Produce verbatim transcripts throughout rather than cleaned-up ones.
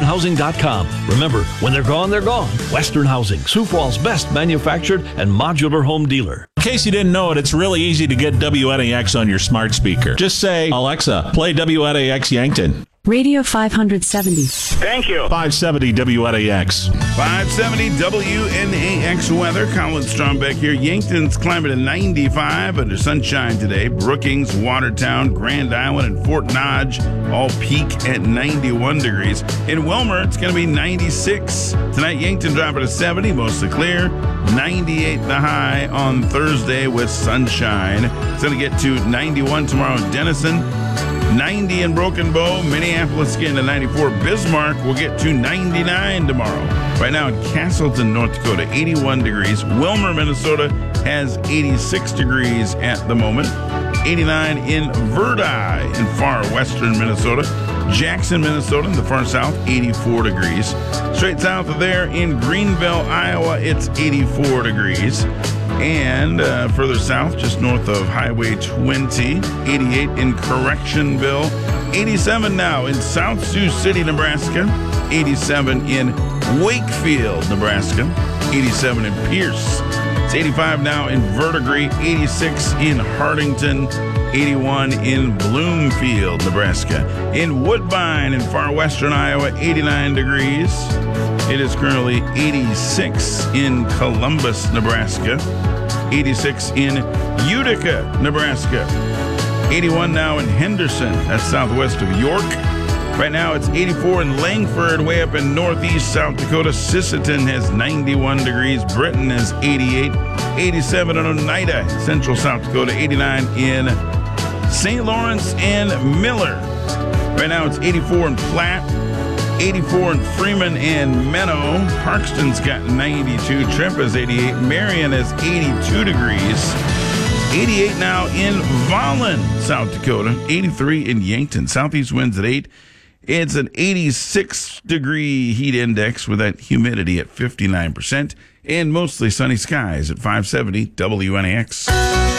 housing dot com. Remember, when they're gone, they're gone. Western Housing, Sioux Falls' best manufactured and modular home dealer. In case you didn't know it, it's really easy to get W N A X on your smart speaker. Just say, Alexa, play W N A X Yankton. Radio five seventy. Thank you. five seventy W N A X. five seventy W N A X weather. Colin Strombeck here. Yankton's climbing to ninety-five under sunshine today. Brookings, Watertown, Grand Island, and Fort Dodge all peak at ninety-one degrees. In Wilmer, it's going to be ninety-six. Tonight, Yankton dropping to seventy, mostly clear. ninety-eight the high on Thursday with sunshine. It's going to get to ninety-one tomorrow in Denison. ninety in Broken Bow. Minneapolis getting to ninety-four. Bismarck will get to ninety-nine tomorrow. Right now in Castleton, North Dakota, eighty-one degrees. Wilmer, Minnesota has eighty-six degrees at the moment. eighty-nine in Verdi in far western Minnesota. Jackson, Minnesota in the far south, eighty-four degrees. Straight south of there in Greenville, Iowa, it's eighty-four degrees. And uh, further south, just north of Highway twenty, eighty-eight in Correctionville, eighty-seven now in South Sioux City, Nebraska, eighty-seven in Wakefield, Nebraska, eighty-seven in Pierce. It's eighty-five now in Verdigris, eighty-six in Hardington, eighty-one in Bloomfield, Nebraska. In Woodbine in far western Iowa, eighty-nine degrees. It is currently eighty-six in Columbus, Nebraska. eighty-six in Utica, Nebraska. eighty-one now in Henderson, that's southwest of York. Right now it's eighty-four in Langford, way up in northeast South Dakota. Sisseton has ninety-one degrees. Britton has eighty-eight. eighty-seven in Oneida, central South Dakota. eighty-nine in Saint Lawrence and Miller. Right now it's eighty-four in Platte. eighty-four in Freeman and Menno. Parkston's got ninety-two. Tripp has eighty-eight. Marion has eighty-two degrees. eighty-eight now in Vollen, South Dakota. eighty-three in Yankton. Southeast winds at eight. It's an eighty-six degree heat index with that humidity at fifty-nine percent and mostly sunny skies at five seventy W N A X.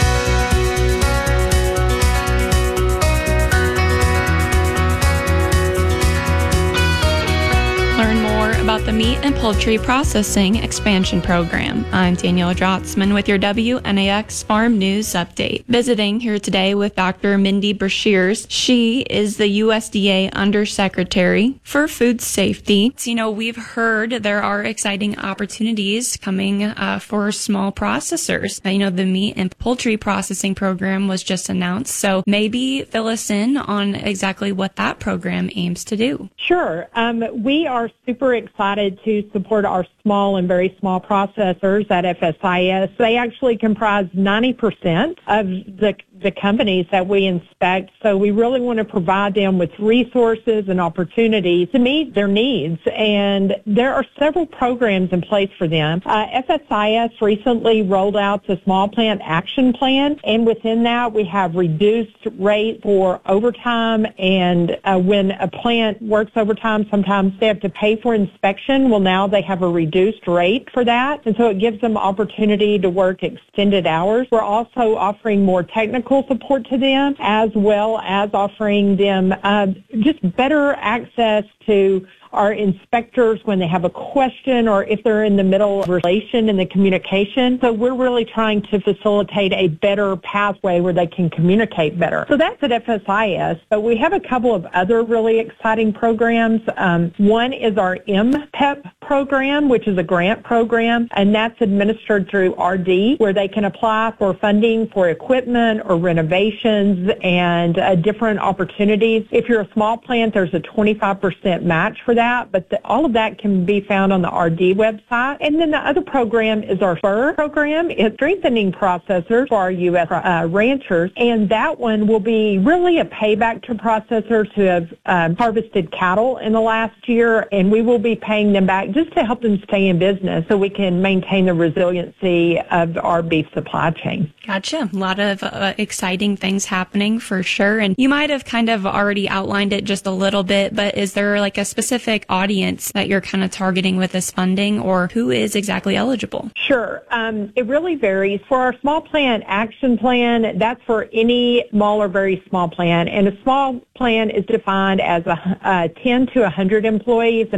Learn more about the Meat and Poultry Processing Expansion Program. I'm Danielle Drotzman with your W N A X Farm News Update. Visiting here today with Doctor Mindy Brashears. She is the U S D A Undersecretary for Food Safety. So, you know, we've heard there are exciting opportunities coming uh, for small processors. Uh, you know, the Meat and Poultry Processing Program was just announced. So maybe fill us in on exactly what that program aims to do. Sure. Um, we are super excited to support our small and very small processors at F S I S. They actually comprise ninety percent of the the companies that we inspect, so we really want to provide them with resources and opportunities to meet their needs, and there are several programs in place for them. Uh, F S I S recently rolled out the Small Plant Action Plan, and within that we have reduced rate for overtime, and uh, when a plant works overtime, sometimes they have to pay for inspection. Well, now they have a reduced rate for that, and so it gives them opportunity to work extended hours. We're also offering more technical support to them, as well as offering them uh, just better access to our inspectors when they have a question or if they're in the middle of relation in the communication. So we're really trying to facilitate a better pathway where they can communicate better. So that's at F S I S, but we have a couple of other really exciting programs. Um, one is our M P E P program, which is a grant program, and that's administered through R D, where they can apply for funding for equipment or renovations and uh, different opportunities. If you're a small plant, there's a twenty-five percent match for that, but the, all of that can be found on the R D website. And then the other program is our FUR program. It's strengthening processors for our U S uh, ranchers, and that one will be really a payback to processors who have um, harvested cattle in the last year, and we will be paying them back just to help them stay in business so we can maintain the resiliency of our beef supply chain. Gotcha. A lot of uh, exciting things happening for sure. And you might have kind of already outlined it just a little bit, but is there like a specific audience that you're kind of targeting with this funding, or who is exactly eligible? Sure. Um, it really varies. For our small plant action plan, that's for any small or very small plant. And a small plant is defined as a, uh, ten to one hundred employees.